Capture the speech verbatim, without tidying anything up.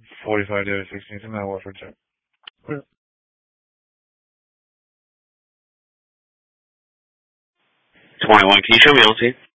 forty-five David sixteen, to Matt Warford, check. twenty-one, can you show me on scene?